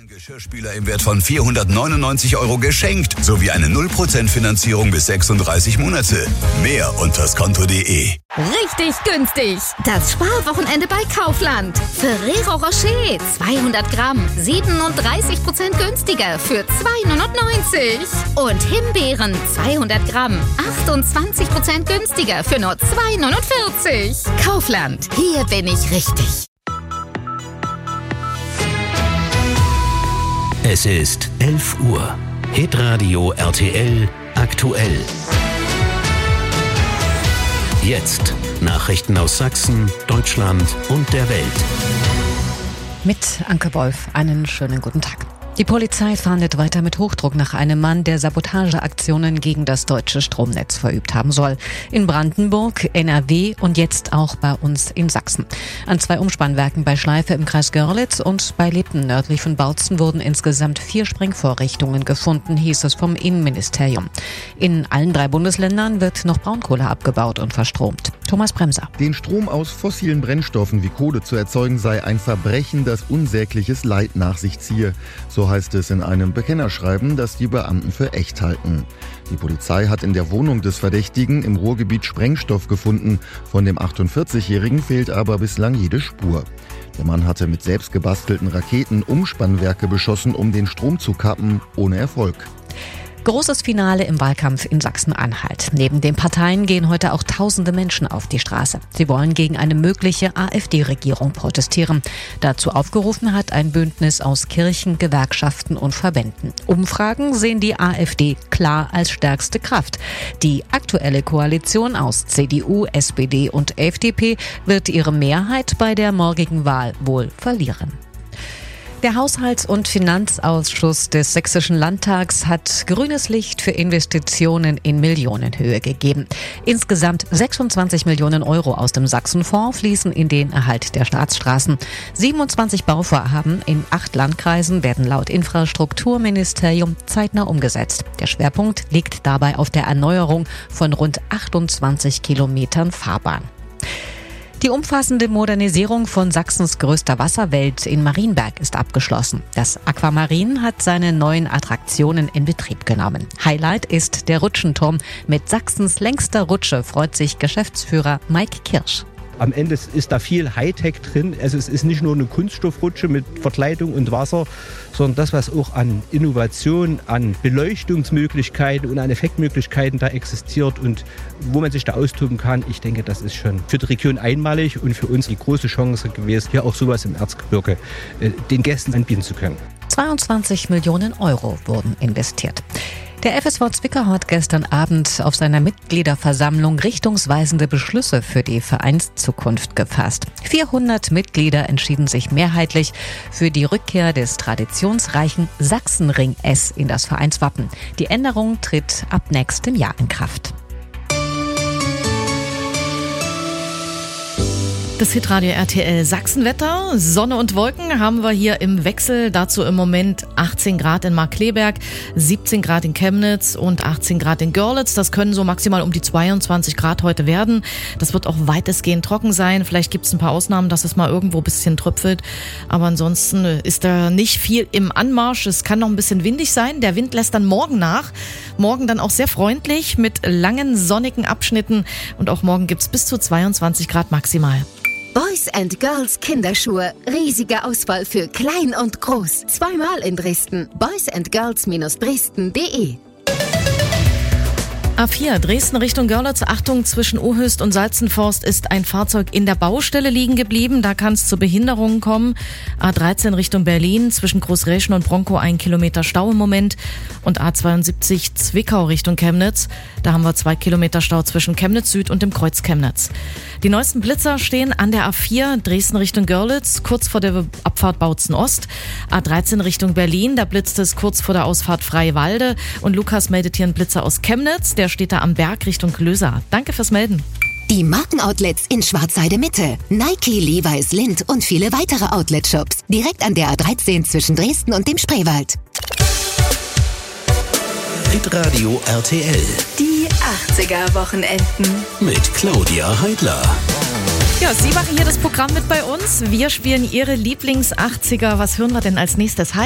Geschirrspüler im Wert von 499 € geschenkt, sowie eine 0% Finanzierung bis 36 Monate. Mehr unter skonto.de. Richtig günstig! Das Sparwochenende bei Kaufland. Ferrero Rocher 200 Gramm 37% günstiger für 2,99 €. Und Himbeeren 200 Gramm 28% günstiger für nur 2,49 €. Kaufland, hier bin ich richtig. Es ist 11 Uhr. Hitradio RTL aktuell. Jetzt Nachrichten aus Sachsen, Deutschland und der Welt. Mit Anke Wolf, einen schönen guten Tag. Die Polizei fahndet weiter mit Hochdruck nach einem Mann, der Sabotageaktionen gegen das deutsche Stromnetz verübt haben soll. In Brandenburg, NRW und jetzt auch bei uns in Sachsen. An 2 Umspannwerken bei Schleife im Kreis Görlitz und bei Lippen nördlich von Bautzen wurden insgesamt 4 Sprengvorrichtungen gefunden, hieß es vom Innenministerium. In allen 3 Bundesländern wird noch Braunkohle abgebaut und verstromt. Thomas Bremser. Den Strom aus fossilen Brennstoffen wie Kohle zu erzeugen, sei ein Verbrechen, das unsägliches Leid nach sich ziehe. So heißt es in einem Bekennerschreiben, das die Beamten für echt halten. Die Polizei hat in der Wohnung des Verdächtigen im Ruhrgebiet Sprengstoff gefunden. Von dem 48-Jährigen fehlt aber bislang jede Spur. Der Mann hatte mit selbst gebastelten Raketen Umspannwerke beschossen, um den Strom zu kappen, ohne Erfolg. Großes Finale im Wahlkampf in Sachsen-Anhalt. Neben den Parteien gehen heute auch tausende Menschen auf die Straße. Sie wollen gegen eine mögliche AfD-Regierung protestieren. Dazu aufgerufen hat ein Bündnis aus Kirchen, Gewerkschaften und Verbänden. Umfragen sehen die AfD klar als stärkste Kraft. Die aktuelle Koalition aus CDU, SPD und FDP wird ihre Mehrheit bei der morgigen Wahl wohl verlieren. Der Haushalts- und Finanzausschuss des Sächsischen Landtags hat grünes Licht für Investitionen in Millionenhöhe gegeben. Insgesamt 26 Millionen € aus dem Sachsenfonds fließen in den Erhalt der Staatsstraßen. 27 Bauvorhaben in 8 Landkreisen werden laut Infrastrukturministerium zeitnah umgesetzt. Der Schwerpunkt liegt dabei auf der Erneuerung von rund 28 Kilometern Fahrbahn. Die umfassende Modernisierung von Sachsens größter Wasserwelt in Marienberg ist abgeschlossen. Das Aquamarin hat seine neuen Attraktionen in Betrieb genommen. Highlight ist der Rutschenturm. Mit Sachsens längster Rutsche freut sich Geschäftsführer Mike Kirsch. Am Ende ist da viel Hightech drin. Also es ist nicht nur eine Kunststoffrutsche mit Verkleidung und Wasser, sondern das, was auch an Innovation, an Beleuchtungsmöglichkeiten und an Effektmöglichkeiten da existiert und wo man sich da austoben kann. Ich denke, das ist schon für die Region einmalig und für uns die große Chance gewesen, hier auch sowas im Erzgebirge den Gästen anbieten zu können. 22 Millionen € wurden investiert. Der FSV Zwickau hat gestern Abend auf seiner Mitgliederversammlung richtungsweisende Beschlüsse für die Vereinszukunft gefasst. 400 Mitglieder entschieden sich mehrheitlich für die Rückkehr des traditionsreichen Sachsenring S in das Vereinswappen. Die Änderung tritt ab nächstem Jahr in Kraft. Das Hitradio RTL Sachsenwetter. Sonne und Wolken haben wir hier im Wechsel. Dazu im Moment 18 Grad in Markkleeberg, 17 Grad in Chemnitz und 18 Grad in Görlitz. Das können so maximal um die 22 Grad heute werden. Das wird auch weitestgehend trocken sein. Vielleicht gibt es ein paar Ausnahmen, dass es mal irgendwo ein bisschen tröpfelt. Aber ansonsten ist da nicht viel im Anmarsch. Es kann noch ein bisschen windig sein. Der Wind lässt dann morgen nach. Morgen dann auch sehr freundlich mit langen sonnigen Abschnitten. Und auch morgen gibt es bis zu 22 Grad maximal. Boys & Girls Kinderschuhe. Riesige Auswahl für klein und groß. 2-mal in Dresden. boysandgirls-dresden.de. A4 Dresden Richtung Görlitz. Achtung, zwischen Ohöst und Salzenforst ist ein Fahrzeug in der Baustelle liegen geblieben. Da kann es zu Behinderungen kommen. A13 Richtung Berlin. Zwischen Großräschen und Bronkow 1 Kilometer Stau im Moment. Und A72 Zwickau Richtung Chemnitz. Da haben wir 2 Kilometer Stau zwischen Chemnitz Süd und dem Kreuz Chemnitz. Die neuesten Blitzer stehen an der A4 Dresden Richtung Görlitz, kurz vor der Abfahrt Bautzen Ost. A13 Richtung Berlin, da blitzt es kurz vor der Ausfahrt Freiwalde. Und Lukas meldet hier einen Blitzer aus Chemnitz, der steht da am Berg Richtung Klöser. Danke fürs Melden. Die Markenoutlets in Schwarzheide Mitte. Nike, Levi's, Lindt und viele weitere Outlet-Shops. Direkt an der A13 zwischen Dresden und dem Spreewald. Hitradio RTL. Die 80er-Wochenenden. Mit Claudia Heidler. Ja, Sie machen hier das Programm mit bei uns. Wir spielen Ihre Lieblings-80er. Was hören wir denn als nächstes? Hi.